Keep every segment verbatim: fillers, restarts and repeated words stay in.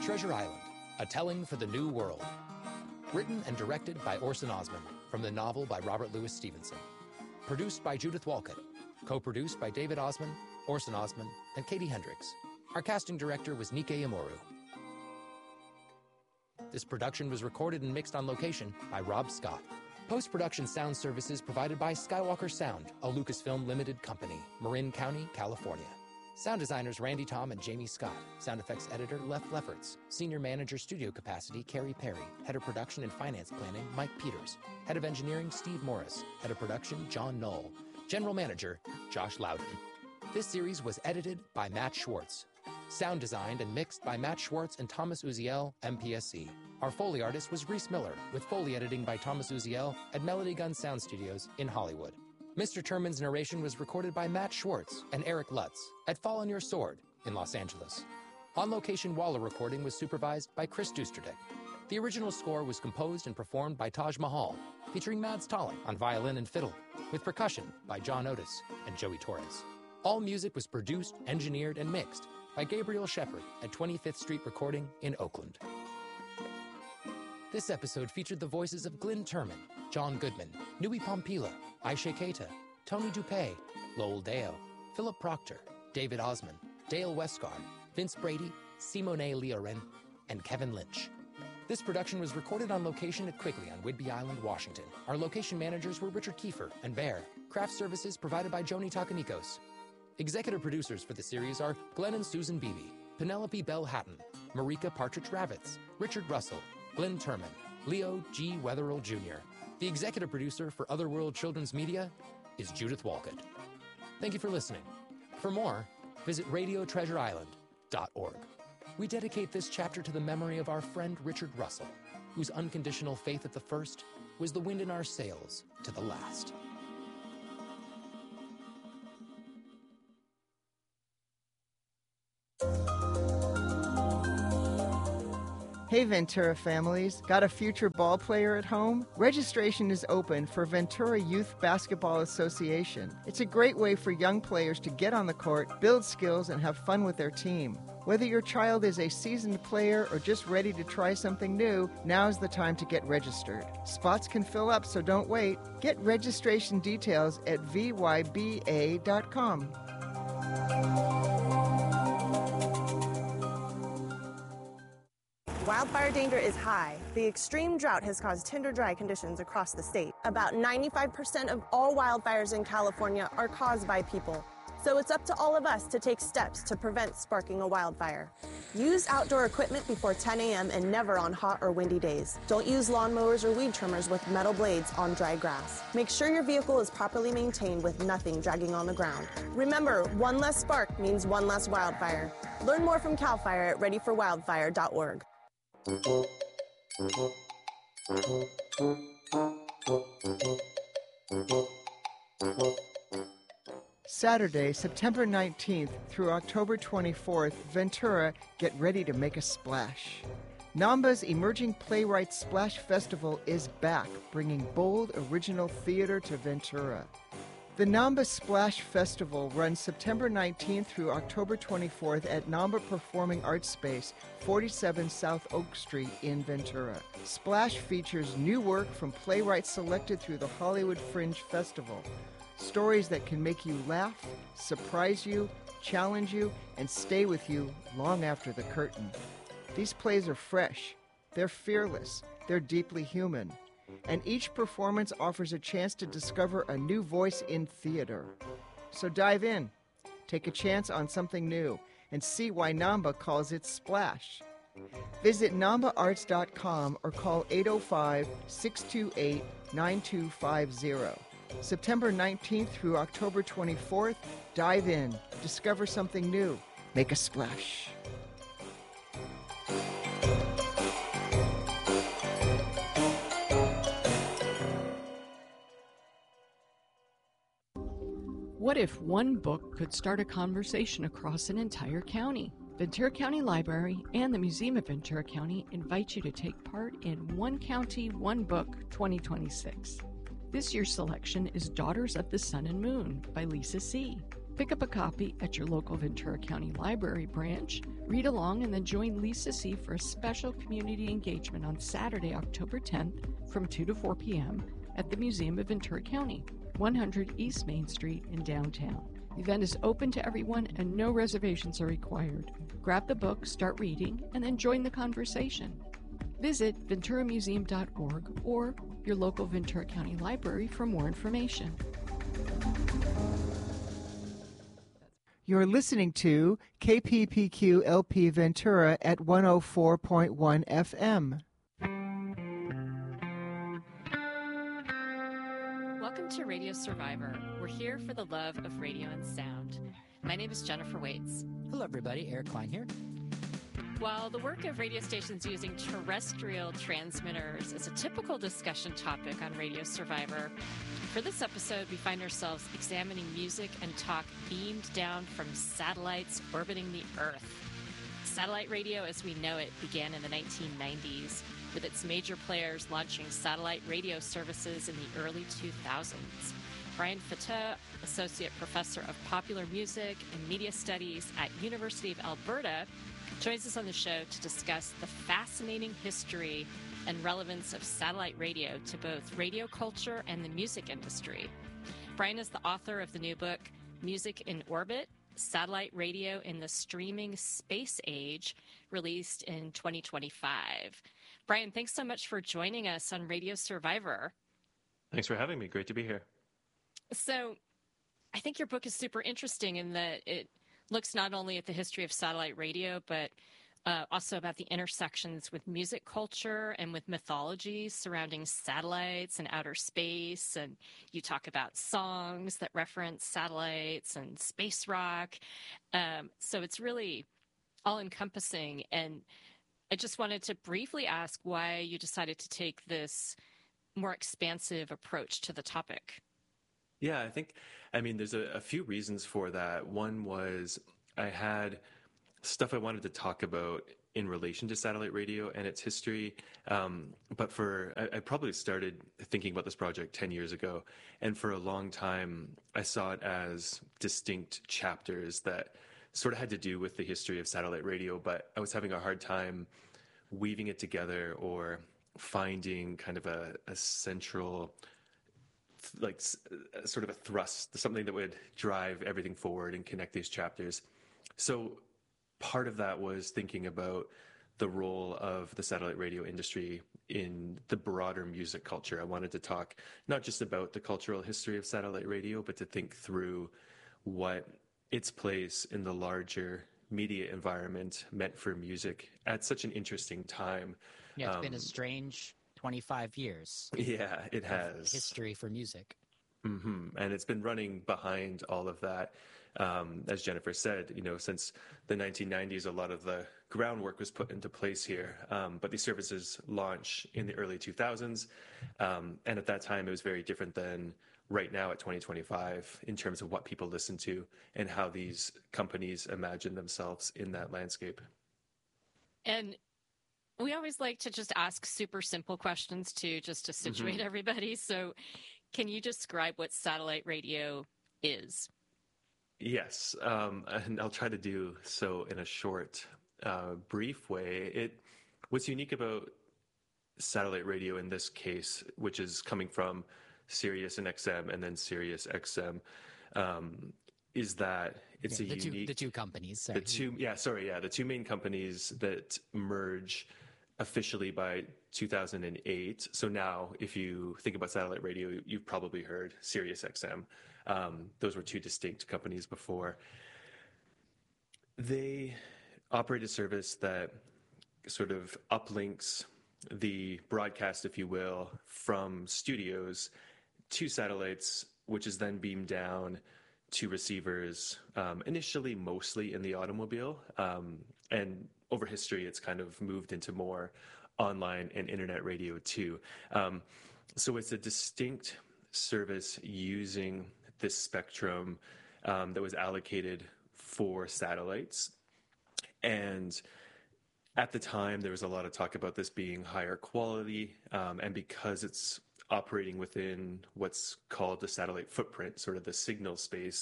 Treasure Island, A Telling for the New World. Written and directed by Orson Osman, from the novel by Robert Louis Stevenson. Produced by Judith Walcott. Co-produced by David Osman, Orson Osman, and Katie Hendricks. Our casting director was Nike Amoru. This production was recorded and mixed on location by Rob Scott. Post-production sound services provided by Skywalker Sound, a Lucasfilm Limited company, Marin County, California. Sound designers Randy Tom and Jamie Scott. Sound effects editor Lef Lefferts. Senior manager studio capacity Carrie Perry. Head of production and finance planning Mike Peters. Head of engineering Steve Morris. Head of production John Knoll. General manager Josh Loudon. This series was edited by Matt Schwartz. Sound designed and mixed by Matt Schwartz and Thomas Uziel, M P S C. Our Foley artist was Reese Miller, with Foley editing by Thomas Uziel at Melody Gun Sound Studios in Hollywood. Mister Terman's narration was recorded by Matt Schwartz and Eric Lutz at Fall on Your Sword in Los Angeles. On-location Waller recording was supervised by Chris Dusterdick. The original score was composed and performed by Taj Mahal, featuring Mads Tallinn on violin and fiddle, with percussion by John Otis and Joey Torres. All music was produced, engineered, and mixed by Gabriel Shepard at twenty-fifth Street Recording in Oakland. This episode featured the voices of Glynn Turman, John Goodman, Nui Pompila, Aisha Keita, Tony Dupé, Lowell Deo, Philip Proctor, David Osman, Dale Westgard, Vince Brady, Simone Leoren, and Kevin Lynch. This production was recorded on location at Quigley on Whidbey Island, Washington. Our location managers were Richard Kiefer and Bear. Craft services provided by Joni Takanikos. Executive producers for the series are Glenn and Susan Beebe, Penelope Bell Hatton, Marika Partridge Ravitz, Richard Russell, Glynn Turman, Leo G. Wetherill Junior The executive producer for Otherworld Children's Media is Judith Walcott. Thank you for listening. For more, visit radio treasure island dot org. We dedicate this chapter to the memory of our friend Richard Russell, whose unconditional faith at the first was the wind in our sails to the last. Hey Ventura families, got a future ball player at home? Registration is open for Ventura Youth Basketball Association. It's a great way for young players to get on the court, build skills, and have fun with their team. Whether your child is a seasoned player or just ready to try something new, now's the time to get registered. Spots can fill up, so don't wait. Get registration details at v y b a dot com. Wildfire danger is high. The extreme drought has caused tinder dry conditions across the state. About ninety-five percent of all wildfires in California are caused by people. So it's up to all of us to take steps to prevent sparking a wildfire. Use outdoor equipment before ten a m and never on hot or windy days. Don't use lawnmowers or weed trimmers with metal blades on dry grass. Make sure your vehicle is properly maintained with nothing dragging on the ground. Remember, one less spark means one less wildfire. Learn more from CAL FIRE at ready for wildfire dot org. Saturday, September nineteenth through October twenty-fourth, Ventura, get ready to make a splash. NAMBA's Emerging Playwrights Splash Festival is back, bringing bold, original theater to Ventura. The NAMBA Splash Festival runs September nineteenth through October twenty-fourth at NAMBA Performing Arts Space, forty-seven South Oak Street in Ventura. Splash features new work from playwrights selected through the Hollywood Fringe Festival. Stories that can make you laugh, surprise you, challenge you, and stay with you long after the curtain. These plays are fresh, they're fearless, they're deeply human. And each performance offers a chance to discover a new voice in theater. So dive in, take a chance on something new, and see why NAMBA calls it Splash. Visit namba arts dot com or call eight oh five, six two eight, nine two five zero. September nineteenth through October twenty-fourth, dive in, discover something new, make a splash. What if one book could start a conversation across an entire county? Ventura County Library and the Museum of Ventura County invite you to take part in One County, One Book twenty twenty-six. This year's selection is Daughters of the Sun and Moon by Lisa See. Pick up a copy at your local Ventura County Library branch, read along, and then join Lisa C. for a special community engagement on Saturday, October tenth from two to four p.m. at the Museum of Ventura County, one hundred East Main Street in downtown. The event is open to everyone and no reservations are required. Grab the book, start reading, and then join the conversation. Visit ventura museum dot org or your local Ventura County Library for more information. You're listening to K P P Q L P Ventura at one oh four point one F M. Welcome to Radio Survivor. We're here for the love of radio and sound. My name is Jennifer Waits. Hello, everybody. Eric Klein here. While the work of radio stations using terrestrial transmitters is a typical discussion topic on Radio Survivor, for this episode we find ourselves examining music and talk beamed down from satellites orbiting the Earth. Satellite radio as we know it began in the nineteen nineties, with its major players launching satellite radio services in the early two thousands. Brian Fatah, Associate Professor of Popular Music and Media Studies at University of Alberta, joins us on the show to discuss the fascinating history and relevance of satellite radio to both radio culture and the music industry. Brian is the author of the new book, Music in Orbit, Satellite Radio in the Streaming Space Age, released in twenty twenty-five. Brian, thanks so much for joining us on Radio Survivor. Thanks for having me. Great to be here. So I think your book is super interesting in that it looks not only at the history of satellite radio, but uh, also about the intersections with music culture and with mythologies surrounding satellites and outer space. And you talk about songs that reference satellites and space rock. Um, so it's really all-encompassing. And I just wanted to briefly ask why you decided to take this more expansive approach to the topic. Yeah, I think, I mean, there's a, a few reasons for that. One was I had stuff I wanted to talk about in relation to satellite radio and its history. Um, but for, I, I probably started thinking about this project ten years ago. And for a long time, I saw it as distinct chapters that sort of had to do with the history of satellite radio, but I was having a hard time weaving it together or finding kind of a, a central, like sort of a thrust, something that would drive everything forward and connect these chapters. So part of that was thinking about the role of the satellite radio industry in the broader music culture. I wanted to talk not just about the cultural history of satellite radio, but to think through what its place in the larger media environment meant for music at such an interesting time. Yeah, it's um, been a strange twenty-five years. Yeah, it has. History for music. Mm-hmm. And it's been running behind all of that. Um, as Jennifer said, you know, since the nineteen nineties, a lot of the groundwork was put into place here. Um, but these services launch in the early two thousands. Um, and at that time, it was very different than right now at twenty twenty-five in terms of what people listen to and how these companies imagine themselves in that landscape. And we always like to just ask super simple questions too, just to situate mm-hmm. everybody. So can you describe what satellite radio is? Yes, um, and I'll try to do so in a short, uh, brief way. It, what's unique about satellite radio in this case, which is coming from Sirius and X M and then Sirius X M, um, is that it's yeah, a the unique... Two, the two companies, sorry. The two, yeah, sorry, yeah, the two main companies that merge officially by two thousand eight. So now, if you think about satellite radio, you've probably heard Sirius X M. Um, those were two distinct companies before. They operate a service that sort of uplinks the broadcast, if you will, from studios to satellites, which is then beamed down to receivers, um, initially mostly in the automobile. Um, and over history, it's kind of moved into more online and internet radio too. Um, so it's a distinct service using this spectrum um, that was allocated for satellites. And at the time, there was a lot of talk about this being higher quality, um, and because it's operating within what's called the satellite footprint, sort of the signal space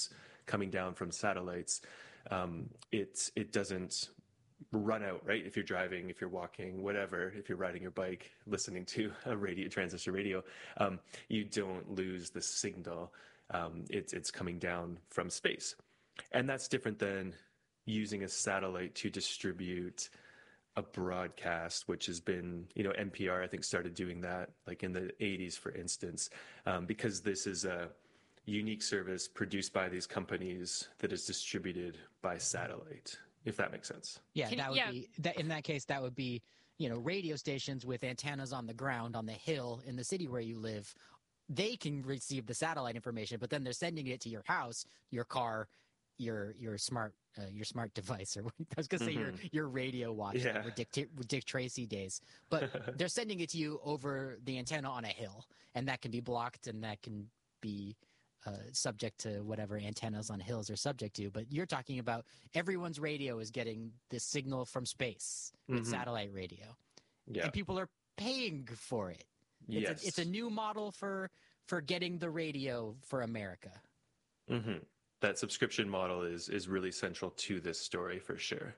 coming down from satellites, um, it, it doesn't run out, right? If you're driving, if you're walking, whatever, if you're riding your bike, listening to a radio, transistor radio, um, you don't lose the signal. Um, it's, it's coming down from space. And that's different than using a satellite to distribute a broadcast, which has been, you know, N P R, I think, started doing that like in the eighties, for instance, um, because this is a unique service produced by these companies that is distributed by satellite, if that makes sense. Yeah, Can- that would yeah. be that. In that case, that would be, you know, radio stations with antennas on the ground on the hill in the city where you live. They can receive the satellite information, but then they're sending it to your house, your car, your your smart uh, your smart device, or I was gonna say Mm-hmm. your your radio watch, Yeah. or Dick, Dick Tracy days. But they're sending it to you over the antenna on a hill, and that can be blocked, and that can be uh, subject to whatever antennas on hills are subject to. But you're talking about everyone's radio is getting this signal from space with Mhm. satellite radio, Yeah. and people are paying for it. It's, Yes. a, it's a new model for for getting the radio for America. Mm-hmm. That subscription model is is really central to this story for sure.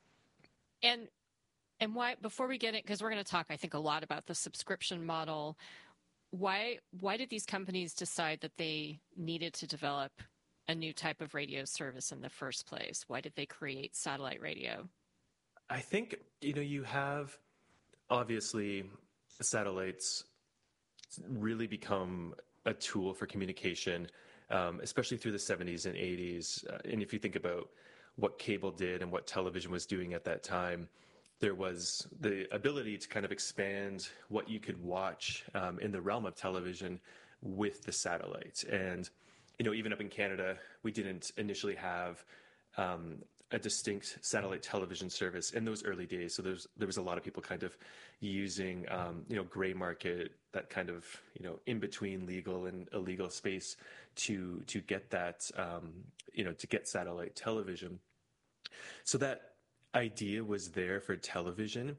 And and why, before we get it, because we're going to talk, I think, a lot about the subscription model. Why why did these companies decide that they needed to develop a new type of radio service in the first place? Why did they create satellite radio? I think, you know, you have obviously satellites really become a tool for communication, um, especially through the seventies and eighties. Uh, and if you think about what cable did and what television was doing at that time, there was the ability to kind of expand what you could watch um, in the realm of television with the satellite. And, you know, even up in Canada, we didn't initially have um, a distinct satellite television service in those early days. So there's there was a lot of people kind of using, um, you know, gray market, that kind of, you know, in between legal and illegal space to to get that, um, you know, to get satellite television. So that idea was there for television,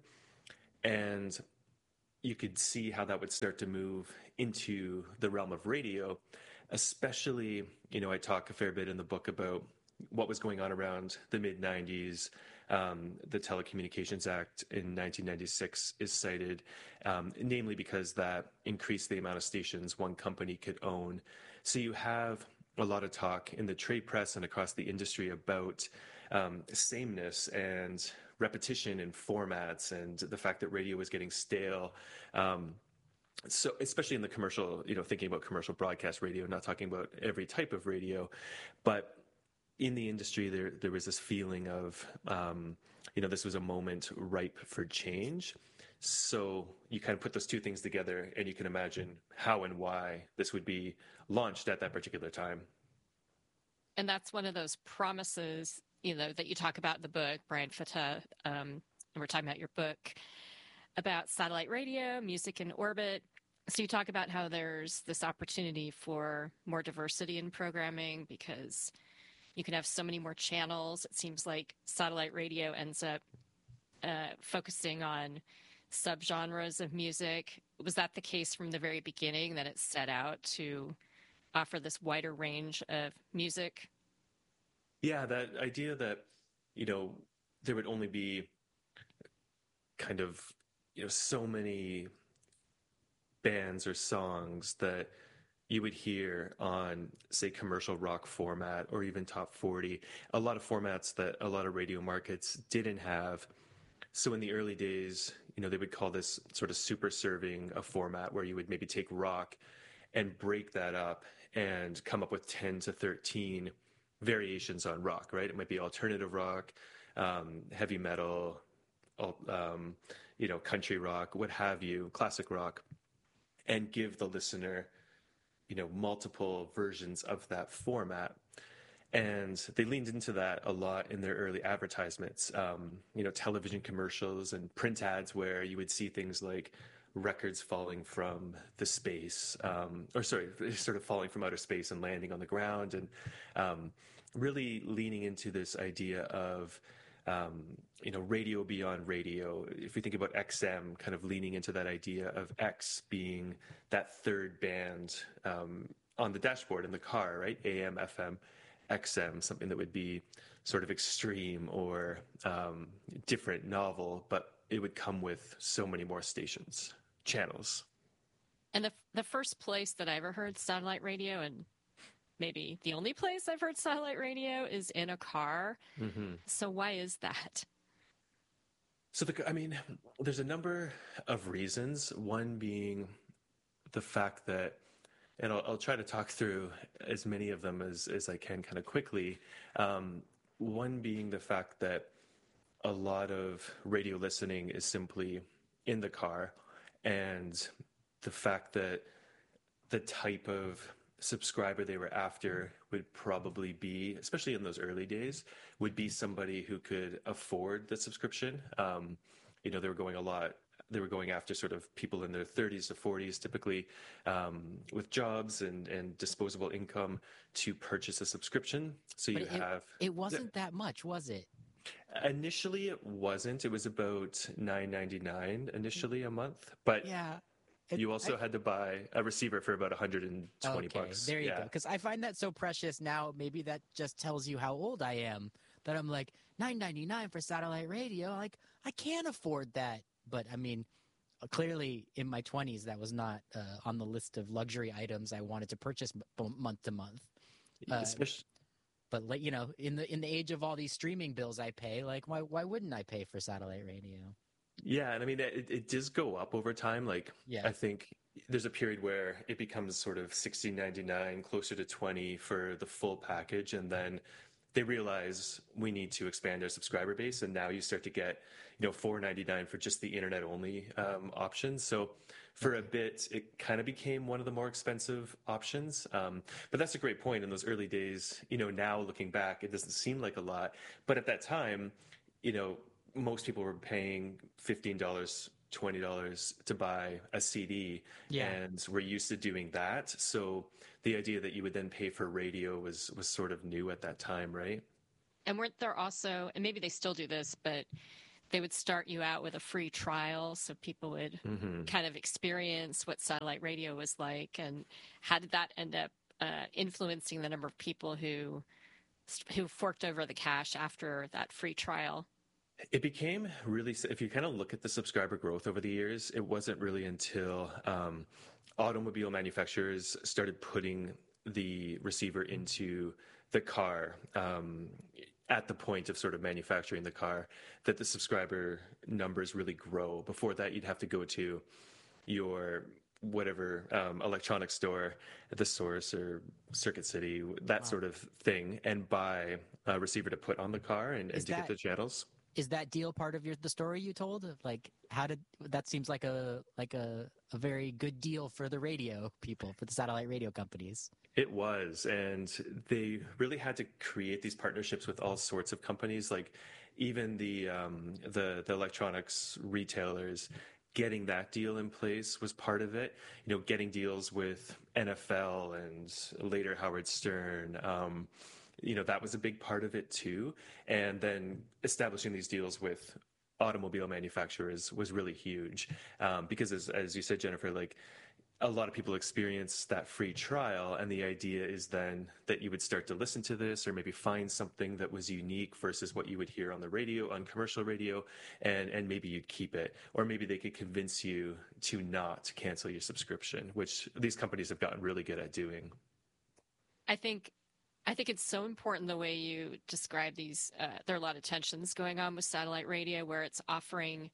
and you could see how that would start to move into the realm of radio, especially, you know, I talk a fair bit in the book about what was going on around the mid nineties. Um, the Telecommunications Act in nineteen ninety-six is cited, um, namely because that increased the amount of stations one company could own. So you have a lot of talk in the trade press and across the industry about um, sameness and repetition in formats, and the fact that radio was getting stale. Um, so especially in the commercial, you know, thinking about commercial broadcast radio, not talking about every type of radio, but in the industry, there there was this feeling of, um, you know, this was a moment ripe for change. So you kind of put those two things together, and you can imagine how and why this would be launched at that particular time. And that's one of those promises, you know, that you talk about in the book, Brian Fattah, um, and we're talking about your book about satellite radio, music in orbit. So you talk about how there's this opportunity for more diversity in programming because you can have so many more channels. It seems like satellite radio ends up uh, focusing on subgenres of music. Was that the case from the very beginning, that it set out to offer this wider range of music? Yeah, that idea that, you know, there would only be kind of, you know, so many bands or songs that you would hear on, say, commercial rock format or even top forty, a lot of formats that a lot of radio markets didn't have. So in the early days, you know, they would call this sort of super serving a format where you would maybe take rock and break that up and come up with ten to thirteen variations on rock, right? It might be alternative rock, um, heavy metal, um, you know, country rock, what have you, classic rock, and give the listener, you know, multiple versions of that format. And they leaned into that a lot in their early advertisements, um, you know, television commercials and print ads where you would see things like records falling from the space, um, or sorry, sort of falling from outer space and landing on the ground, and um, really leaning into this idea of, um, you know, radio beyond radio. If we think about X M, kind of leaning into that idea of X being that third band um, on the dashboard in the car, right? A M, F M, X M, something that would be sort of extreme or um, different, novel, but it would come with so many more stations, channels. And the the first place that I ever heard satellite radio, and maybe the only place I've heard satellite radio, is in a car. Mm-hmm. So why is that? So, the, I mean, there's a number of reasons. One being the fact that, and I'll, I'll try to talk through as many of them as, as I can kind of quickly. Um, one being the fact that a lot of radio listening is simply in the car, and the fact that the type of subscriber they were after would probably be, especially in those early days, would be somebody who could afford the subscription. Um, you know, they were going a lot, they were going after sort of people in their thirties to forties, typically um, with jobs and, and disposable income to purchase a subscription. So you But it, have... It wasn't that much, was it? Initially, it wasn't. It was about nine ninety-nine initially a month, but Yeah. you also I, had to buy a receiver for about one hundred twenty okay, bucks. there you yeah. go. Because I find that so precious now. Maybe that just tells you how old I am. That I'm like nine ninety-nine for satellite radio. Like I can't afford that. But I mean, clearly in my twenties, that was not uh, on the list of luxury items I wanted to purchase m- month to month. Uh, Especially, But like you know, in the in the age of all these streaming bills I pay, like why why wouldn't I pay for satellite radio? yeah, and I mean, it, it does go up over time. Like, Yeah. I think there's a period where it becomes sort of sixteen ninety-nine, closer to twenty for the full package, and then they realize we need to expand our subscriber base, and now you start to get, you know, four ninety-nine for just the internet only um, options. So for a bit, it kind of became one of the more expensive options. Um, but that's a great point. In those early days, you know, now looking back, it doesn't seem like a lot, but at that time, you know, most people were paying fifteen dollars, twenty dollars to buy a C D, Yeah. and we're used to doing that. So the idea that you would then pay for radio was was sort of new at that time, right? And weren't there also, and maybe they still do this, but they would start you out with a free trial so people would Mm-hmm. kind of experience what satellite radio was like. And how did that end up uh, influencing the number of people who who forked over the cash after that free trial? It became really, if you kind of look at the subscriber growth over the years, it wasn't really until um, automobile manufacturers started putting the receiver into the car um, at the point of sort of manufacturing the car that the subscriber numbers really grow. Before that, you'd have to go to your whatever um, electronics store at the Source or Circuit City, that Wow. sort of thing, and buy a receiver to put on the car and, and Is to get that- the channels. Is that deal part of your the story you told? Of like how did that seems like a like a, a very good deal for the radio people, for the satellite radio companies. It was, and they really had to create these partnerships with all sorts of companies, like even the um, the, the electronics retailers. Getting that deal in place was part of it. You know, getting deals with N F L and later Howard Stern. Um, you know, that was a big part of it too. And then establishing these deals with automobile manufacturers was really huge. Um, because as, as you said, Jennifer, like a lot of people experience that free trial, and the idea is then that you would start to listen to this or maybe find something that was unique versus what you would hear on the radio, on commercial radio, and, and maybe you'd keep it. Or maybe they could convince you to not cancel your subscription, which these companies have gotten really good at doing. I think I think it's so important the way you describe these. Uh, there are a lot of tensions going on with satellite radio where it's offering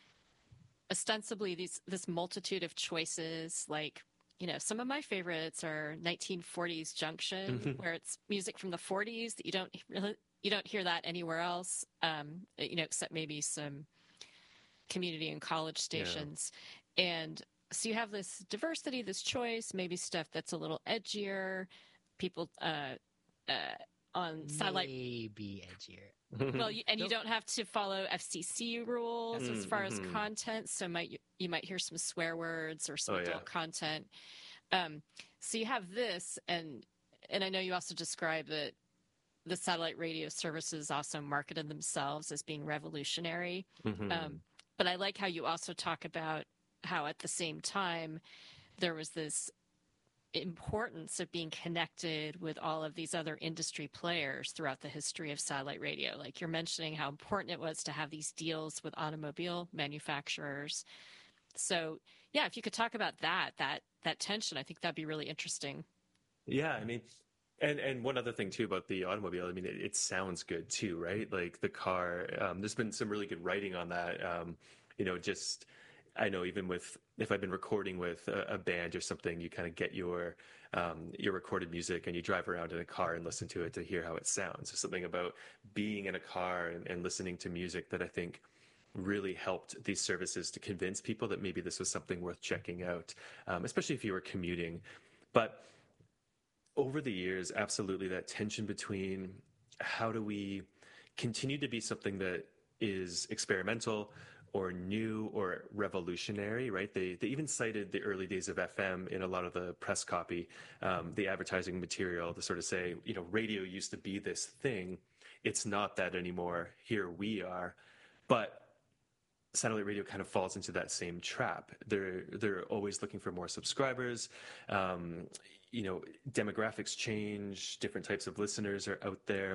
ostensibly these this multitude of choices. Like, you know, some of my favorites are nineteen forties Junction, Mhm. where it's music from the forties that you don't really you don't hear that anywhere else. Um, you know, except maybe some community and college stations. And so you have this diversity, this choice, maybe stuff that's a little edgier. People uh, uh, on satellite. Maybe edgier. Well, you, and you Nope. don't have to follow F C C rules as far as Mhm. content. So might you might hear some swear words or some Oh, adult yeah. content. Um, so you have this, and and I know you also describe that the satellite radio services also marketed themselves as being revolutionary. Mhm. Um, but I like how you also talk about how at the same time there was this importance of being connected with all of these other industry players throughout the history of satellite radio. Like you're mentioning how important it was to have these deals with automobile manufacturers. So yeah, if you could talk about that, that, that tension, I think that'd be really interesting. Yeah. I mean, and, and one other thing too about the automobile, I mean, it, it sounds good too, right? Like the car, um, there's been some really good writing on that. Um, you know, just, I know even with, if I've been recording with a, a band or something, you kind of get your, um, your recorded music and you drive around in a car and listen to it to hear how it sounds. There's something about being in a car and, and listening to music that I think really helped these services to convince people that maybe this was something worth checking out, um, especially if you were commuting. But over the years, absolutely that tension between how do we continue to be something that is experimental or new or revolutionary, right? They they even cited the early days of F M in a lot of the press copy, um, the advertising material to sort of say, you know, radio used to be this thing. It's not that anymore. Here we are. But satellite radio kind of falls into that same trap. They're they're always looking for more subscribers. Um, you know, demographics change. Different types of listeners are out there.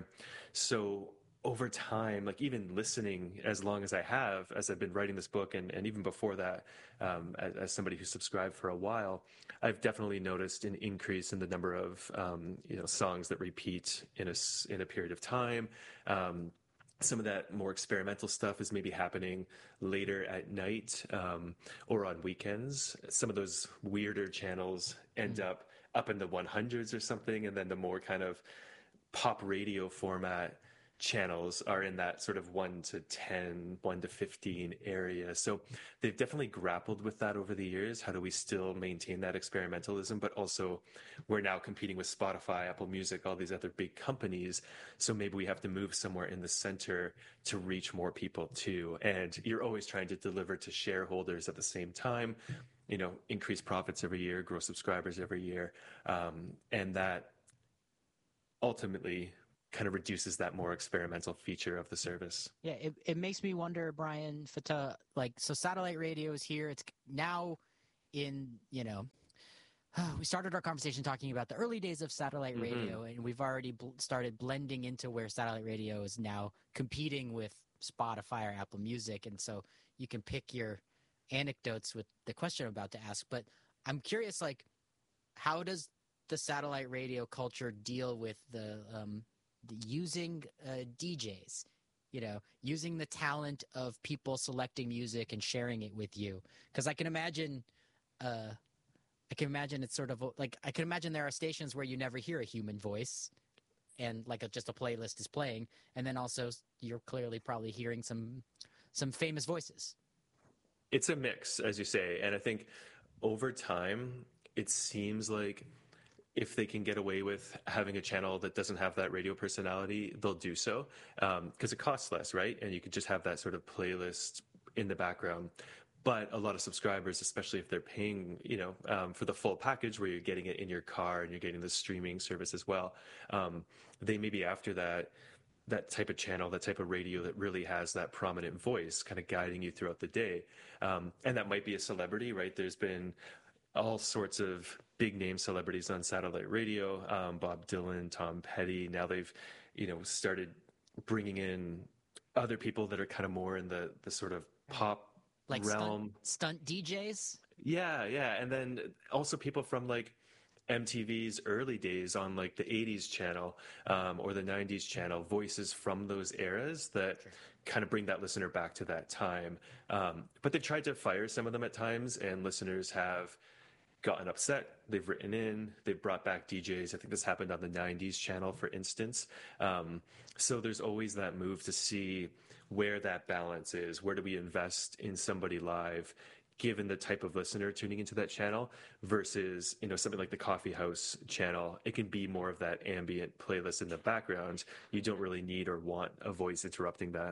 So over time, like even listening as long as I have, as I've been writing this book, and, and even before that, um, as, as somebody who subscribed for a while, I've definitely noticed an increase in the number of um, you know songs that repeat in a in a period of time. Um, Some of that more experimental stuff is maybe happening later at night um, or on weekends. Some of those weirder channels end mm-hmm. up up in the one hundreds or something, and then the more kind of pop radio format channels are in that sort of one to ten, one to fifteen area. So they've definitely grappled with that over the years. How do we still maintain that experimentalism? But also we're now competing with Spotify, Apple Music, all these other big companies. So maybe we have to move somewhere in the center to reach more people too. And you're always trying to deliver to shareholders at the same time, you know, increase profits every year, grow subscribers every year. Um, and that ultimately kind of reduces that more experimental feature of the service. Yeah, it, it makes me wonder, Brian Fata, like, so satellite radio is here. It's now in, you know, we started our conversation talking about the early days of satellite radio, mm-hmm. and we've already bl- started blending into where satellite radio is now competing with Spotify or Apple Music. And so you can pick your anecdotes with the question I'm about to ask. But I'm curious, like, how does the satellite radio culture deal with the, um, using uh, D Js, you know, using the talent of people selecting music and sharing it with you? Because I can imagine, uh, I can imagine it's sort of like, I can imagine there are stations where you never hear a human voice and like a, just a playlist is playing. And then also you're clearly probably hearing some, some famous voices. It's a mix, as you say. And I think over time, it seems like if they can get away with having a channel that doesn't have that radio personality, they'll do so, because um, it costs less, right? And you can just have that sort of playlist in the background. But a lot of subscribers, especially if they're paying, you know, um, for the full package where you're getting it in your car and you're getting the streaming service as well, um, they may be after that that type of channel, that type of radio that really has that prominent voice kind of guiding you throughout the day. Um, and that might be a celebrity, right? There's been all sorts of big name celebrities on satellite radio, um, Bob Dylan, Tom Petty. Now they've, you know, started bringing in other people that are kind of more in the, the sort of pop like realm. Stunt, stunt D Js? Yeah, yeah. And then also people from like M T V's early days on like the eighties channel um, or the nineties channel, voices from those eras that sure. kind of bring that listener back to that time. Um, but they've tried to fire some of them at times, and listeners have gotten upset. They've written in, they've brought back D Js. I think this happened on the nineties channel, for instance. Um, so there's always that move to see where that balance is. Where do we invest in somebody live, given the type of listener tuning into that channel, versus, you know, something like the Coffee House channel. It can be more of that ambient playlist in the background. You don't really need or want a voice interrupting that.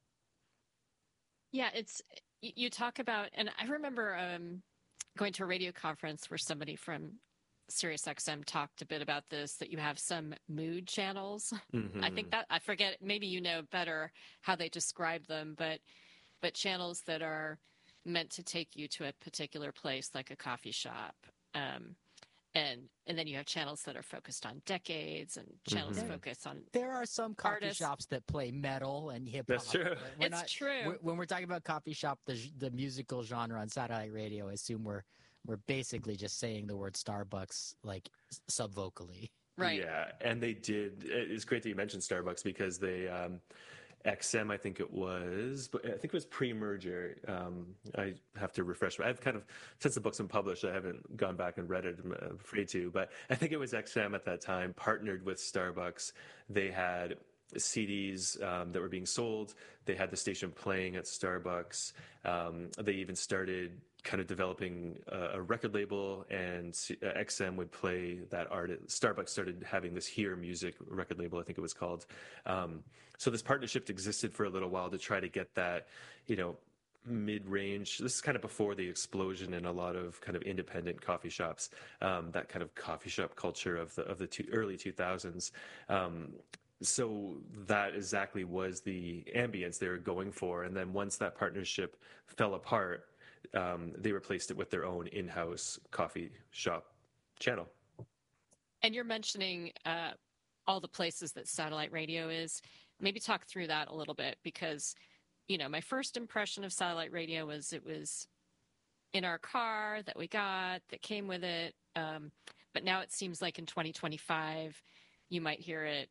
Yeah, it's, you talk about, and I remember um, going to a radio conference where somebody from SiriusXM talked a bit about this, that you have some mood channels. Mm-hmm. I think that, I forget, maybe you know better how they describe them, but but channels that are meant to take you to a particular place, like a coffee shop. Um, and and then you have channels that are focused on decades and channels Mhm. focused on There are some coffee Artists. shops that play metal and hip hop. That's true. We're It's not, true. we're- when we're talking about coffee shop, the j- the musical genre on satellite radio, I assume we're we're basically just saying the word Starbucks like s- subvocally. right. Yeah, and they did. It's great that you mentioned Starbucks because they, um, X M, I think it was, but I think it was pre-merger. Um, I have to refresh. I've kind of, since the book's been published, I haven't gone back and read it. I'm afraid to, but I think it was X M at that time partnered with Starbucks. They had C Ds um, that were being sold. They had the station playing at Starbucks. Um, they even started kind of developing a, a record label, and C- uh, X M would play that art. Starbucks started having this Hear Music record label, I think it was called. Um, so this partnership existed for a little while to try to get that, you know, mid-range. This is kind of before the explosion in a lot of kind of independent coffee shops, um, that kind of coffee shop culture of the of the two, early two thousands. Um, so that exactly was the ambience they were going for. And then once that partnership fell apart, um, they replaced it with their own in-house coffee shop channel. And you're mentioning uh, all the places that satellite radio is. Maybe talk through that a little bit because, you know, my first impression of satellite radio was it was in our car that we got that came with it. Um, but now it seems like in twenty twenty-five, you might hear it,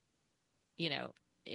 you know,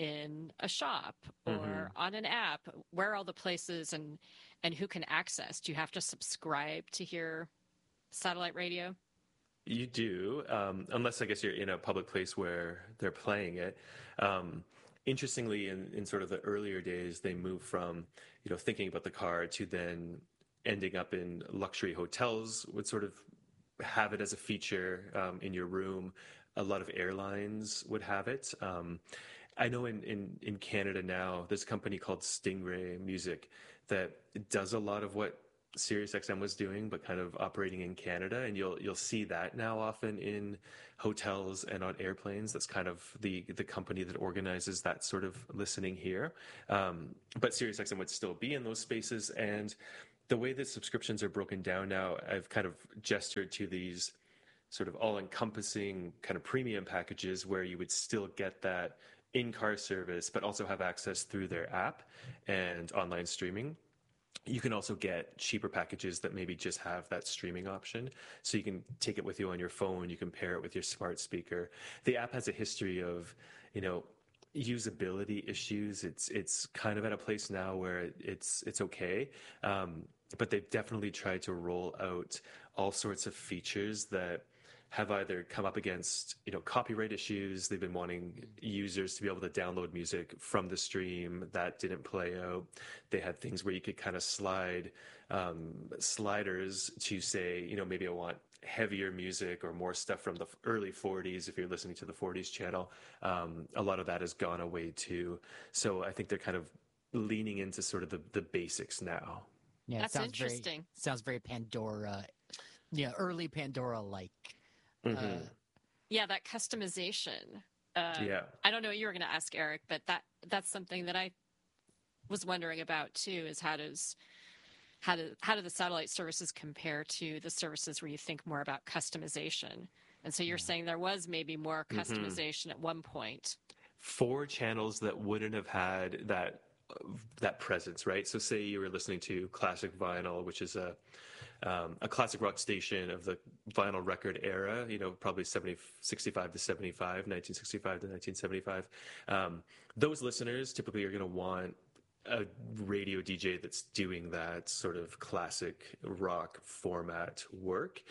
in a shop or Mhm. on an app. Where are all the places and and who can access? Do you have to subscribe to hear satellite radio? You do, um, unless I guess you're in a public place where they're playing it. Um, interestingly, in, in sort of the earlier days, they moved from, you know, thinking about the car to then ending up in luxury hotels would sort of have it as a feature um, in your room. A lot of airlines would have it. Um, I know in, in, in Canada now, there's a company called Stingray Music that does a lot of what SiriusXM was doing, but kind of operating in Canada, and you'll you'll see that now often in hotels and on airplanes. That's kind of the the company that organizes that sort of listening here. Um, but SiriusXM would still be in those spaces, and the way that subscriptions are broken down now, I've kind of gestured to these sort of all-encompassing kind of premium packages where you would still get that in-car service, but also have access through their app and online streaming. You can also get cheaper packages that maybe just have that streaming option. So you can take it with you on your phone. You can pair it with your smart speaker. The app has a history of, you know, usability issues. It's it's kind of at a place now where it's it's okay, um, but they've definitely tried to roll out all sorts of features that have either come up against, you know, copyright issues. They've been wanting users to be able to download music from the stream. That didn't play out. They had things where you could kind of slide um, sliders to say, you know, maybe I want heavier music or more stuff from the early forties if you're listening to the forties channel. Um, a lot of that has gone away too. So I think they're kind of leaning into sort of the, the basics now. Yeah, it That's sounds interesting. Very, sounds very Pandora, yeah, early Pandora like. Mhm. Uh, Yeah, that customization. Um, Yeah. I don't know what you were going to ask, Eric, but that that's something that I was wondering about too. Is how does how do how do the satellite services compare to the services where you think more about customization? And so you're saying there was maybe more customization at one point. For channels that wouldn't have had that that presence, right? So say you were listening to classic vinyl, which is a um, a classic rock station of the vinyl record era, you know, probably seventy, sixty-five to seventy-five, nineteen sixty-five to nineteen seventy-five. Um, those listeners typically are going to want a radio D J that's doing that sort of classic rock format work.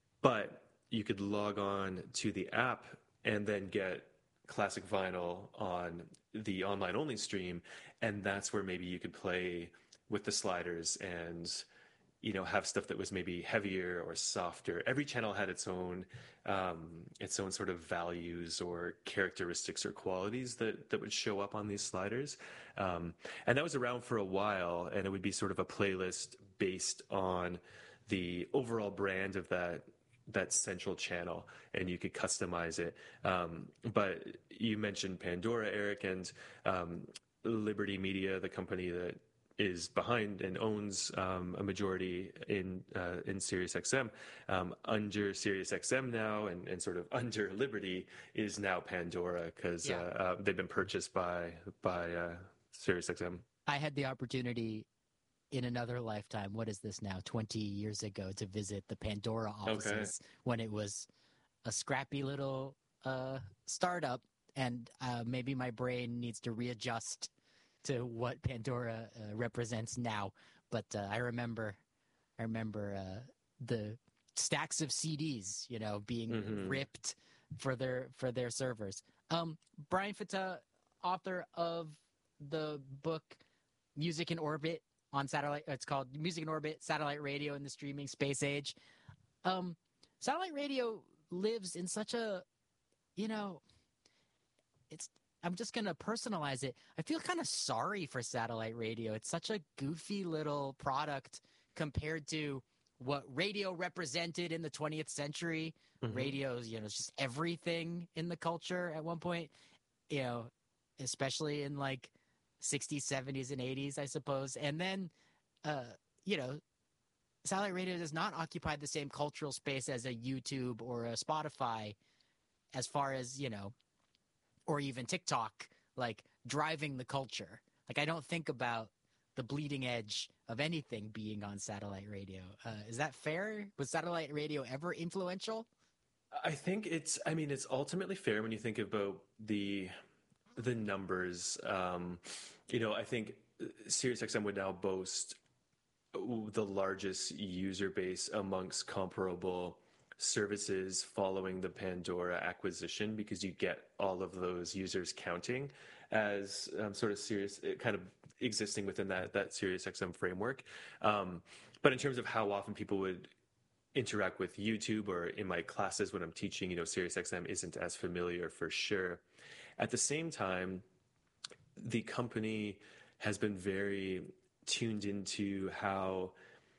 But you could log on to the app and then get classic vinyl on the online only stream, and that's where maybe you could play with the sliders and, you know, have stuff that was maybe heavier or softer. Every channel had its own um, its own sort of values or characteristics or qualities that that would show up on these sliders, um, and that was around for a while. And it would be sort of a playlist based on the overall brand of that that central channel, and you could customize it. Um, but you mentioned Pandora, Eric, and um, Liberty Media, the company that is behind and owns um, a majority in uh, in SiriusXM. Um, under SiriusXM now, and, and sort of under Liberty is now Pandora, because Yeah. uh, uh, they've been purchased by by uh, SiriusXM. I had the opportunity in another lifetime, what is this now, twenty years ago, to visit the Pandora offices when it was a scrappy little uh, startup, and uh, maybe my brain needs to readjust to what Pandora uh, represents now. But uh, I remember, I remember uh, the stacks of C Ds, you know, being Mm-hmm. ripped for their for their servers. Um, Brian Fata, author of the book Music in Orbit on satellite. It's called Music in Orbit: Satellite Radio in the Streaming Space Age. Um, satellite radio lives in such a, you know, it's. I'm just going to personalize it. I feel kind of sorry for satellite radio. It's such a goofy little product compared to what radio represented in the twentieth century. Mm-hmm. Radio's, you know, it's just everything in the culture at one point, you know, especially in like sixties, seventies, and eighties, I suppose. And then, uh, you know, satellite radio does not occupy the same cultural space as a YouTube or a Spotify as far as, you know, or even TikTok, like driving the culture. Like, I don't think about the bleeding edge of anything being on satellite radio. Uh, is that fair? Was satellite radio ever influential? I think it's, I mean, it's ultimately fair when you think about the the numbers. Um, you know, I think SiriusXM would now boast the largest user base amongst comparable services following the Pandora acquisition, because you get all of those users counting as um, sort of Sirius, kind of existing within that that SiriusXM framework. Um, but in terms of how often people would interact with YouTube, or in my classes when I'm teaching, you know, SiriusXM isn't as familiar for sure. At the same time, the company has been very tuned into how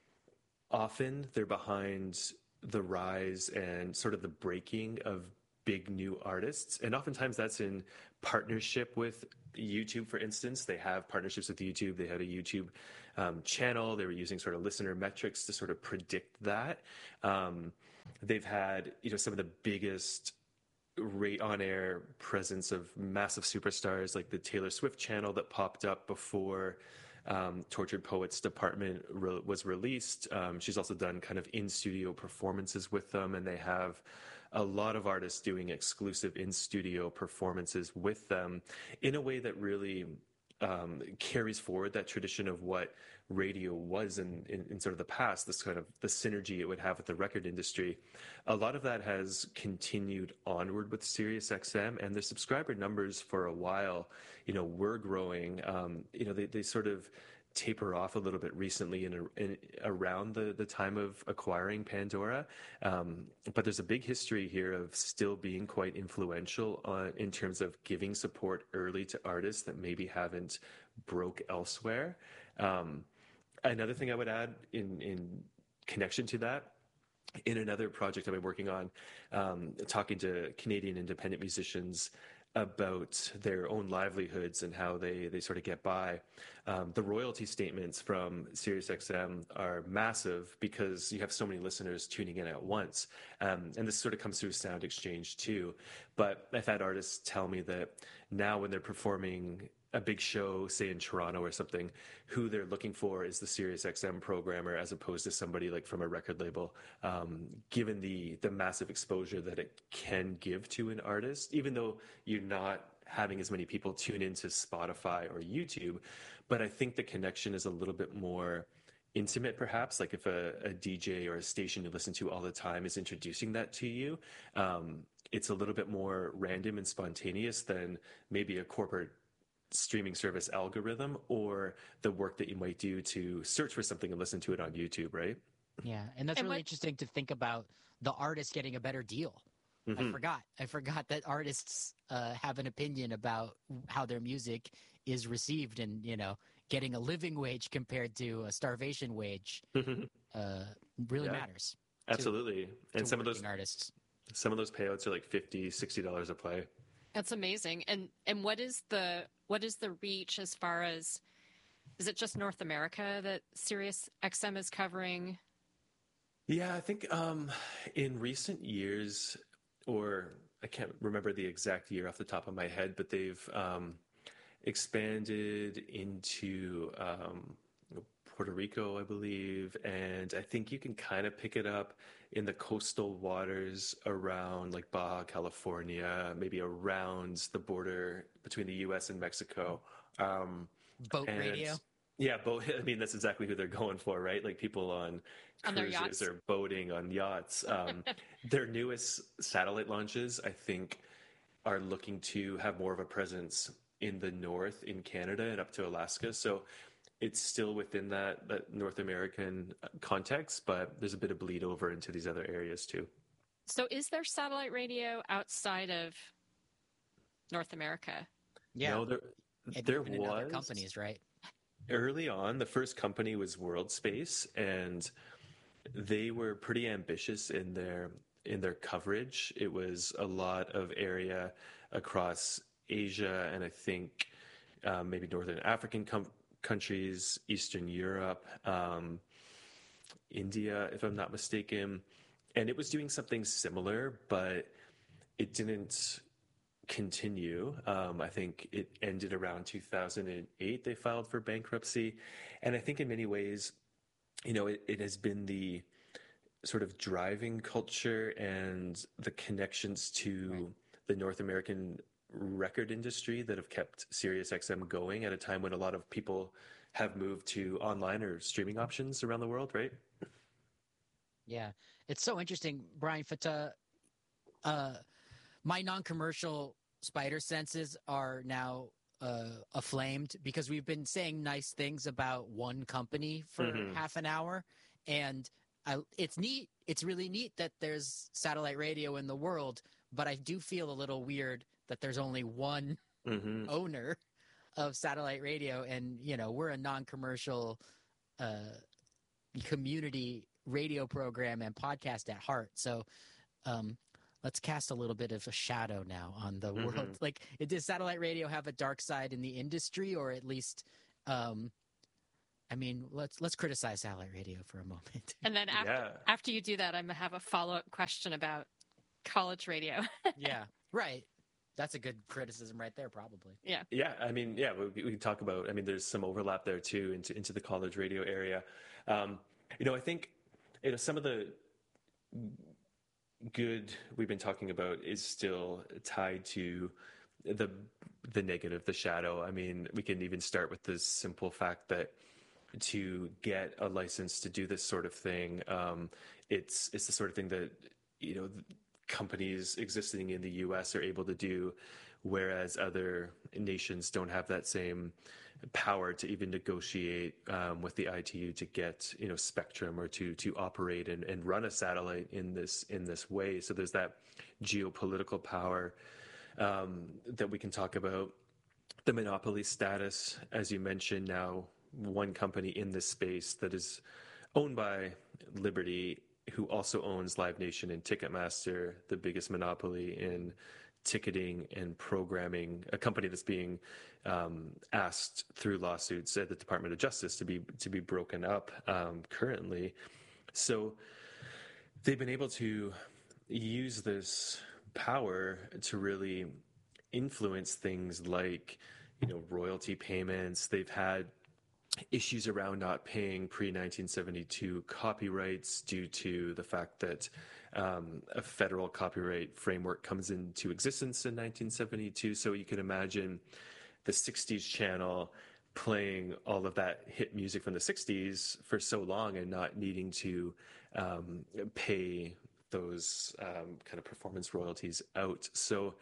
often they're behind the rise and sort of the breaking of big new artists. And oftentimes that's in partnership with YouTube, for instance. They have partnerships with YouTube. They had a YouTube um, channel. They were using sort of listener metrics to sort of predict that. Um, they've had, you know, some of the biggest rate on air presence of massive superstars, like the Taylor Swift channel that popped up before Um, Tortured Poets Department re- was released. Um, she's also done kind of in-studio performances with them, and they have a lot of artists doing exclusive in-studio performances with them in a way that really um, carries forward that tradition of what radio was in, in, in sort of the past, this kind of the synergy it would have with the record industry. A lot of that has continued onward with SiriusXM, and their subscriber numbers for a while, you know, were growing. Um, you know, they, they sort of taper off a little bit recently in, a, in around the, the time of acquiring Pandora. Um, but there's a big history here of still being quite influential on, in terms of giving support early to artists that maybe haven't broke elsewhere. Um, another thing I would add in, in connection to that, in another project I've been working on, um, talking to Canadian independent musicians about their own livelihoods and how they, they sort of get by. Um, the royalty statements from SiriusXM are massive because you have so many listeners tuning in at once. Um, and this sort of comes through Sound Exchange too. But I've had artists tell me that now when they're performing a big show, say in Toronto or something, who they're looking for is the SiriusXM programmer as opposed to somebody like from a record label, um, given the the massive exposure that it can give to an artist, even though you're not having as many people tune into Spotify or YouTube. But I think the connection is a little bit more intimate, perhaps, like if a, a D J or a station you listen to all the time is introducing that to you, um, it's a little bit more random and spontaneous than maybe a corporate streaming service algorithm or the work that you might do to search for something and listen to it on YouTube, right? Yeah, and that's And really what- interesting to think about the artist getting a better deal. Mm-hmm. I forgot. I forgot that artists uh, have an opinion about how their music is received, and you know, getting a living wage compared to a starvation wage uh, really Yeah. matters. Absolutely. To, and to some of those working artists. some of those payouts are like fifty dollars, sixty dollars a play. That's amazing. And and what is the what is the reach as far as Is it just North America that Sirius X M is covering? Yeah, I think um, in recent years, or I can't remember the exact year off the top of my head, but they've um, expanded into um, Puerto Rico, I believe, and I think you can kind of pick it up in the coastal waters around like Baja California, maybe around the border between the U S and Mexico. Um, Boat and radio. yeah, boat. I mean, that's exactly who they're going for, right? Like people on On their cruises yachts. or boating on yachts. Um, their newest satellite launches, I think, are looking to have more of a presence in the north in Canada and up to Alaska. So it's still within that, that North American context, but there's a bit of bleed over into these other areas too. So is there satellite radio outside of North America? Yeah. No, there, And there even in other was companies, right? early on. The first company was World Space, and they were pretty ambitious in their in their coverage. It was a lot of area across Asia, and I think um, maybe Northern African com- countries, Eastern Europe, um, India, if I'm not mistaken. And it was doing something similar, but it didn't continue. Um, I think it ended around two thousand eight. They filed for bankruptcy. And I think in many ways, you know, it, it has been the sort of driving culture and the connections to right. the North American record industry that have kept SiriusXM going at a time when a lot of people have moved to online or streaming options around the world, right? Yeah, it's so interesting, Brian Fata. Uh, my non-commercial spider senses are now uh, aflamed because we've been saying nice things about one company for mm-hmm. half an hour, and I, it's neat. It's really neat that there's satellite radio in the world, but I do feel a little weird that there's only one mm-hmm. owner of satellite radio, and you know we're a non-commercial uh, community radio program and podcast at heart. So um, let's cast a little bit of a shadow now on the mm-hmm. world. Like, does satellite radio have a dark side in the industry, or at least? Um, I mean, let's let's criticize satellite radio for a moment. And then after yeah. after you do that, I'm gonna have a follow up question about college radio. Yeah, right. That's a good criticism right there, probably. Yeah. Yeah. I mean, yeah, we, we can talk about, I mean, there's some overlap there too into, into the college radio area. Um, you know, I think, you know, some of the good we've been talking about is still tied to the, the negative, the shadow. I mean, we can even start with the simple fact that to get a license to do this sort of thing, um, it's, it's the sort of thing that, you know, companies existing in the U S are able to do, whereas other nations don't have that same power to even negotiate um, with the I T U to get, you know, spectrum or to to operate and, and run a satellite in this in this way. So there's that geopolitical power um, that we can talk about. The monopoly status, as you mentioned, now one company in this space that is owned by Liberty, who also owns Live Nation and Ticketmaster, the biggest monopoly in ticketing and programming, a company that's being um, asked through lawsuits at the Department of Justice to be to be broken up um, currently. So they've been able to use this power to really influence things like, you know, royalty payments. They've had issues around not paying pre nineteen seventy-two copyrights due to the fact that um, a federal copyright framework comes into existence in nineteen seventy-two. So you can imagine the sixties channel playing all of that hit music from the sixties for so long and not needing to um, pay those um, kind of performance royalties out. So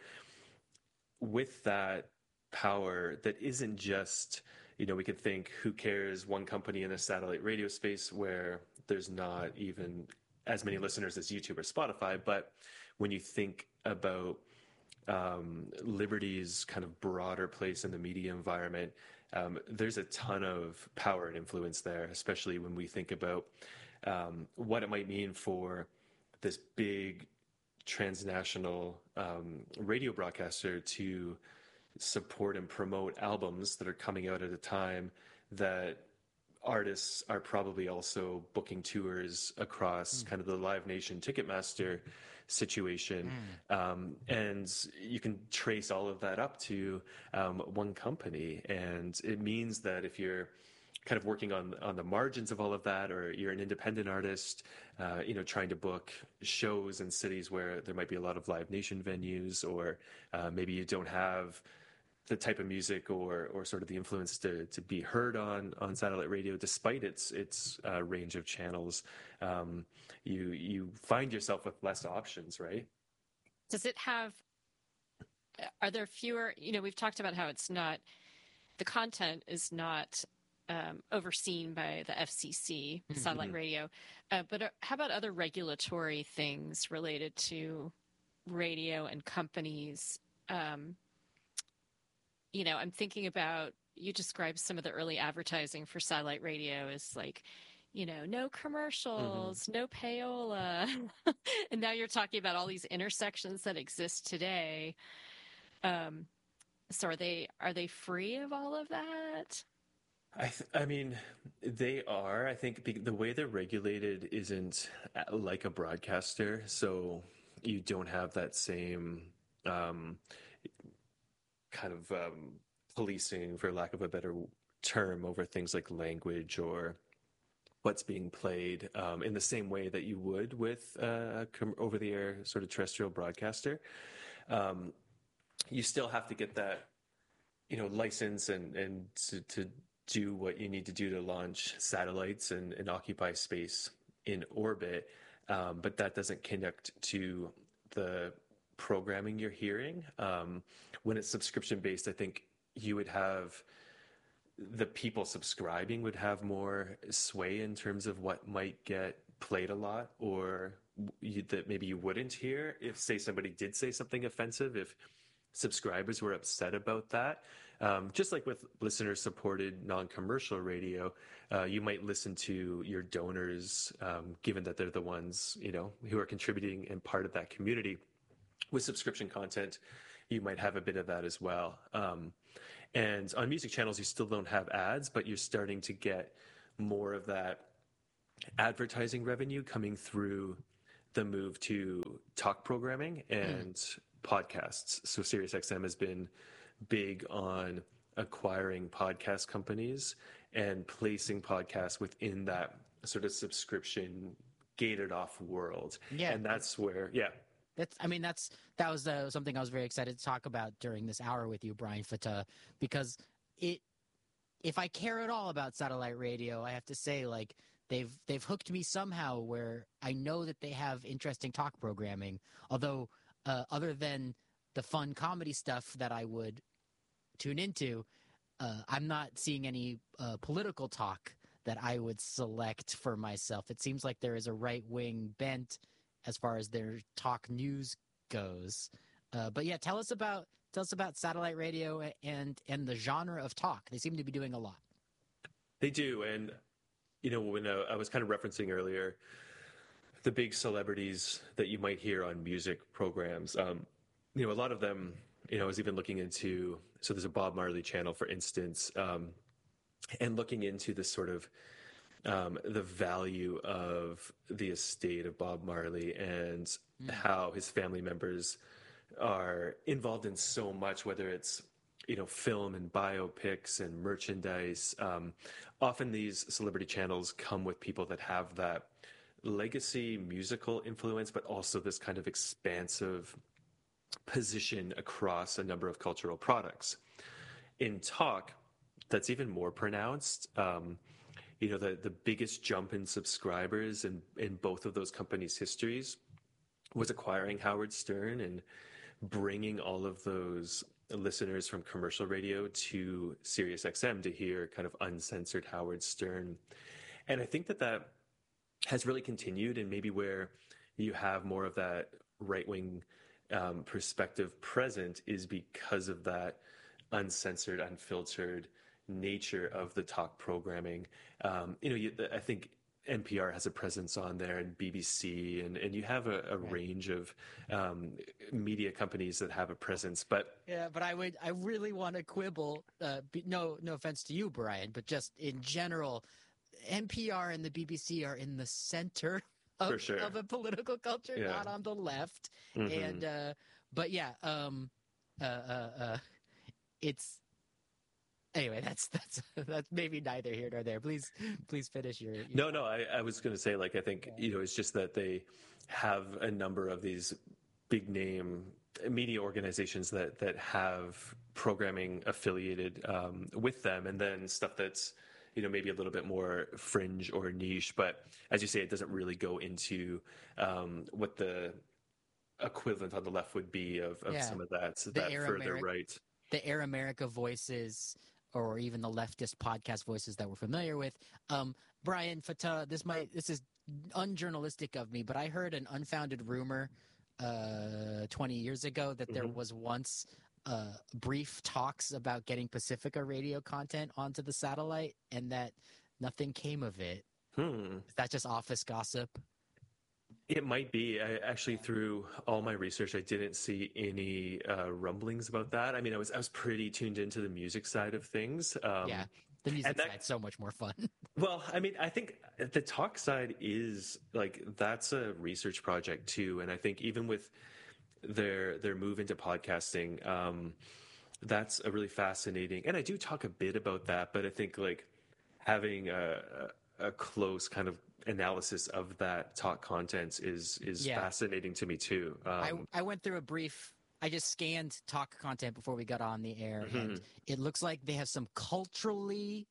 with that power that isn't just, you know, we could think, who cares, one company in a satellite radio space where there's not even as many listeners as YouTube or Spotify. But when you think about um, Liberty's kind of broader place in the media environment, um, there's a ton of power and influence there, especially when we think about um, what it might mean for this big transnational um, radio broadcaster to support and promote albums that are coming out at a time that artists are probably also booking tours across mm. kind of the Live Nation Ticketmaster situation. Mm. Um, and you can trace all of that up to um, one company. And it means that if you're kind of working on on the margins of all of that, or you're an independent artist, uh, you know, trying to book shows in cities where there might be a lot of Live Nation venues, or uh, maybe you don't have the type of music or or sort of the influence to to be heard on on satellite radio, despite its its uh, range of channels, um, you you find yourself with less options, right? Does it have? Are there fewer? You know, we've talked about how it's not, the content is not Um, overseen by the F C C, satellite mm-hmm. radio. Uh, but uh, how about other regulatory things related to radio and companies? Um, you know, I'm thinking about, you described some of the early advertising for satellite radio as like, you know, no commercials, mm-hmm. no payola. And now you're talking about all these intersections that exist today. Um, so are they, are they free of all of that? I, th- I mean, they are. I think the, the way they're regulated isn't like a broadcaster, so you don't have that same um, kind of um, policing, for lack of a better term, over things like language or what's being played um, in the same way that you would with uh, a com- over-the-air sort of terrestrial broadcaster. Um, you still have to get that, you know, license and and to, to do what you need to do to launch satellites and, and occupy space in orbit. Um, but that doesn't connect to the programming you're hearing. Um, when it's subscription-based, I think you would have, the people subscribing would have more sway in terms of what might get played a lot, or you, that maybe you wouldn't hear if, say, somebody did say something offensive, if subscribers were upset about that. Um, just like with listener-supported non-commercial radio, uh, you might listen to your donors, um, given that they're the ones, you know, who are contributing and part of that community. With subscription content, you might have a bit of that as well. Um, and on music channels, you still don't have ads, but you're starting to get more of that advertising revenue coming through the move to talk programming and mm. podcasts. So SiriusXM has been big on acquiring podcast companies and placing podcasts within that sort of subscription gated off world. Yeah. And that's where, yeah. That's, I mean, that's, that was uh, something I was very excited to talk about during this hour with you, Brian Fata, because it, if I care at all about satellite radio, I have to say, like, they've, they've hooked me somehow where I know that they have interesting talk programming, although uh, other than the fun comedy stuff that I would tune into, uh, I'm not seeing any uh, political talk that I would select for myself. It seems like there is a right-wing bent as far as their talk news goes. Uh, but yeah, tell us about tell us about satellite radio and and the genre of talk. They seem to be doing a lot. They do, and you know, when uh, I was kind of referencing earlier the big celebrities that you might hear on music programs, um, you know, a lot of them, you know, I was even looking into, so there's a Bob Marley channel, for instance, um, and looking into this sort of um, the value of the estate of Bob Marley and mm. how his family members are involved in so much, whether it's, you know, film and biopics and merchandise. Um, often these celebrity channels come with people that have that legacy musical influence, but also this kind of expansive position across a number of cultural products. In talk, that's even more pronounced. Um, you know, the, the biggest jump in subscribers in, in both of those companies' histories was acquiring Howard Stern and bringing all of those listeners from commercial radio to SiriusXM to hear kind of uncensored Howard Stern. And I think that that has really continued, and maybe where you have more of that right-wing um, perspective present is because of that uncensored, unfiltered nature of the talk programming. Um, you know, you, I think N P R has a presence on there, and B B C, and, and you have a, a Right. range of um, media companies that have a presence. But Yeah, but I would, I really want to quibble. Uh, be, no, no offense to you, Brian, but just in general, N P R and the B B C are in the center of, For sure. of a political culture, Yeah. not on the left. Mhm. And uh, but yeah, um, uh, uh, uh, it's anyway. That's that's that's maybe neither here nor there. Please, please finish your. your No, no, I, I was going to say, like, I think, you know, it's just that they have a number of these big name media organizations that, that have programming affiliated um, with them, and then stuff that's, you know, maybe a little bit more fringe or niche. But as you say, it doesn't really go into um, what the equivalent on the left would be of, of Yeah. some of that, The that Air further Ameri- right. the Air America voices, or even the leftist podcast voices that we're familiar with. Um, Brian Fatah, this might this is unjournalistic of me, but I heard an unfounded rumor uh, twenty years ago that there Mhm. was once uh, brief talks about getting Pacifica radio content onto the satellite, and that nothing came of it. Hmm. Is that just office gossip? It might be. I actually, through all my research, I didn't see any uh, rumblings about that. I mean, I was I was pretty tuned into the music side of things. Um, Yeah, the music and that- side's so much more fun. Well, I mean, I think the talk side is like that's a research project too, and I think even with their their move into podcasting, um, that's a really fascinating. And I do talk a bit about that, but I think like having a, a, a close kind of analysis of that talk content is is Yeah. fascinating to me too. I, Um, I went through a brief I just scanned talk content before we got on the air, Mhm. and it looks like they have some culturally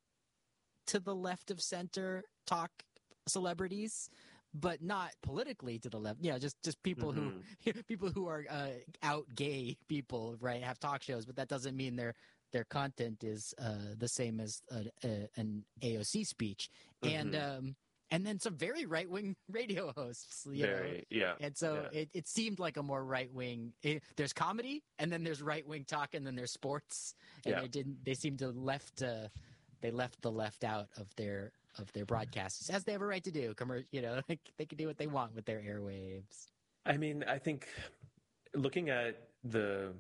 to the left of center talk celebrities, but not politically to the left. Yeah, just just people who people who are uh, out gay people, right? Have talk shows, but that doesn't mean their their content is uh, the same as a, a, an A O C speech, and Mhm. um, and then some very right wing radio hosts. You know? very, yeah. And so yeah. it, it seemed like a more right wing. There's comedy, and then there's right wing talk, and then there's sports. And Yeah. they didn't. They seemed to left. Uh, they left the left out of their of their broadcasts, as they have a right to do. Commer- you know, like, they can do what they want with their airwaves. I mean, I think looking at the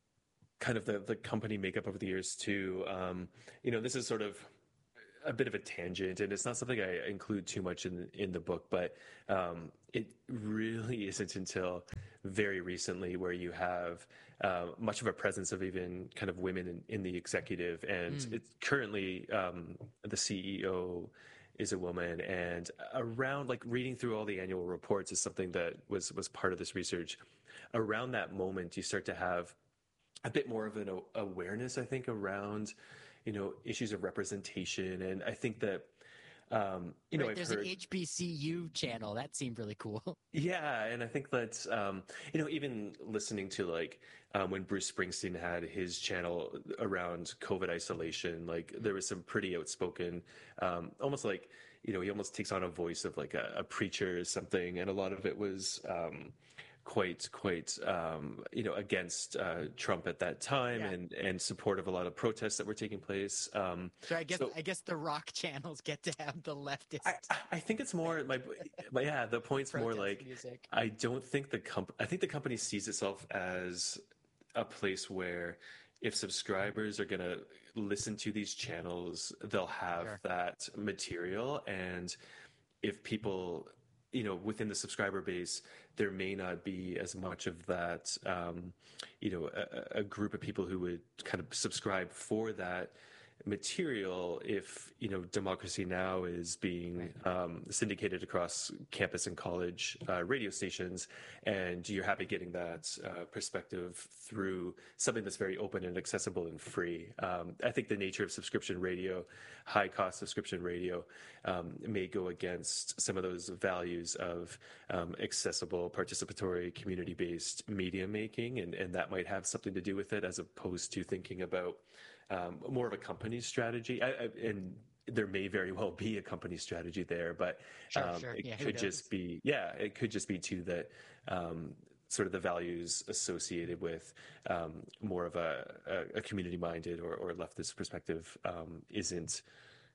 kind of the, the company makeup over the years too, um, you know, this is sort of a bit of a tangent, and it's not something I include too much in in the book, but um, it really isn't until very recently where you have uh, much of a presence of even kind of women in, in the executive, and Mm. it's currently um, the C E O is a woman, and around like reading through all the annual reports is something that was was part of this research. Around that moment, you start to have a bit more of an a- awareness, I think, around you know issues of representation, and I think that um, you know Right, I've there's heard an H B C U channel that seemed really cool. yeah, and I think that um, you know even listening to like um, when Bruce Springsteen had his channel around COVID isolation, like there was some pretty outspoken, um, almost like you know he almost takes on a voice of like a, a preacher or something, and a lot of it was. Um, quite quite um, you know against uh, Trump at that time Yeah. and and support of a lot of protests that were taking place. Um, So I guess So- I guess the rock channels get to have the leftist I, I think it's more my, my yeah the point's more protest like music. I don't think the comp I think the company sees itself as a place where if subscribers are going to listen to these channels, they'll have Sure. that material, and if people you know within the subscriber base there may not be as much of that um, you know a, a group of people who would kind of subscribe for that material if you know Democracy Now is being um, syndicated across campus and college uh, radio stations, and you're happy getting that uh, perspective through something that's very open and accessible and free. Um, I think the nature of subscription radio, high cost subscription radio, um, may go against some of those values of um, accessible, participatory, community based media making, and, and that might have something to do with it as opposed to thinking about um, more of a company strategy. I, I, and there may very well be a company strategy there, but Sure, um, sure. it Yeah, who could knows? just be, yeah, it could just be too that um, sort of the values associated with um, more of a, a, a community minded or, or leftist perspective um, isn't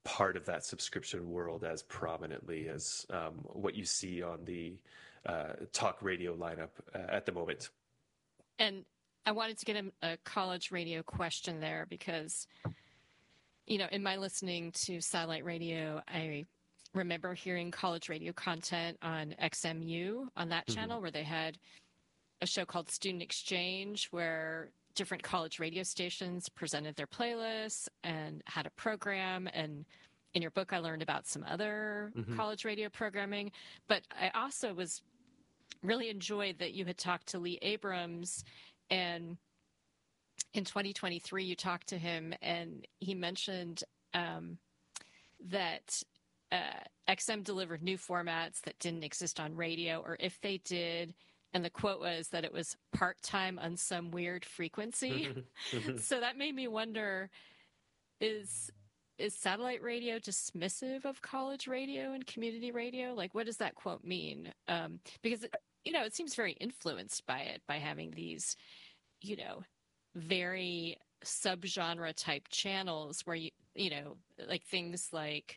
part of that subscription world as prominently as um, what you see on the uh, talk radio lineup uh, at the moment. And I wanted to get a, a college radio question there because, you know, in my listening to satellite radio, I remember hearing college radio content on X M U on that Mm-hmm. channel where they had a show called Student Exchange where different college radio stations presented their playlists and had a program. And in your book, I learned about some other Mm-hmm. college radio programming. But I also was really enjoyed that you had talked to Lee Abrams, and in twenty twenty-three, you talked to him and he mentioned um, that uh, X M delivered new formats that didn't exist on radio, or if they did, and the quote was that it was part-time on some weird frequency. So that made me wonder, is is satellite radio dismissive of college radio and community radio? Like, what does that quote mean? Um, because, it, you know, it seems very influenced by it, by having these, you know, very subgenre type channels where, you, you know, like things like,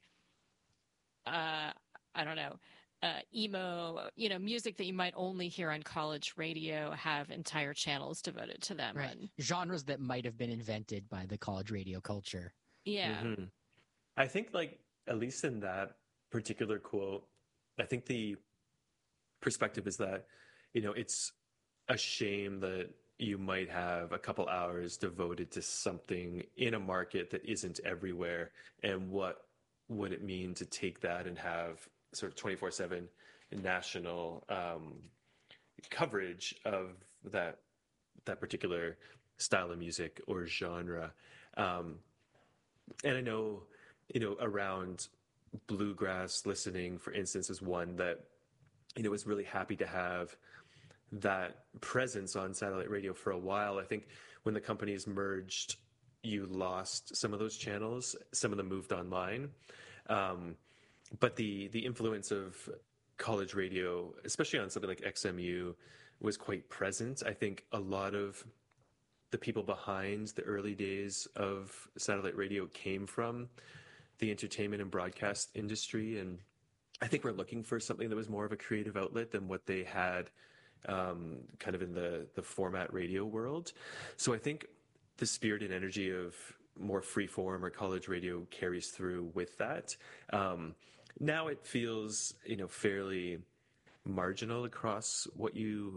uh, I don't know, uh, emo, you know, music that you might only hear on college radio have entire channels devoted to them. Right. And, Genres that might have been invented by the college radio culture. yeah. Mm-hmm. I think, like, at least in that particular quote, I think the perspective is that, you know, it's a shame that you might have a couple hours devoted to something in a market that isn't everywhere. And what would it mean to take that and have sort of twenty-four seven national um, coverage of that that particular style of music or genre? Um, and I know, you know, around bluegrass listening, for instance, is one that, you know, was really happy to have that presence on satellite radio for a while. I think when the companies merged, you lost some of those channels. Some of them moved online. Um, but the the influence of college radio, especially on something like X M U, was quite present. I think a lot of the people behind the early days of satellite radio came from the entertainment and broadcast industry. And I think we're looking for something that was more of a creative outlet than what they had um, kind of in the, the format radio world. So I think the spirit and energy of more freeform or college radio carries through with that. Um, now it feels, you know, fairly marginal across what you